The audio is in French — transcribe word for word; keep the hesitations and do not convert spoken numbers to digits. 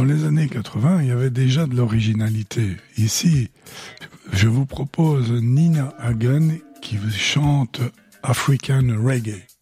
dans les années quatre-vingts, il y avait déjà de l'originalité. Ici, je vous propose Nina Hagen qui chante African Reggae.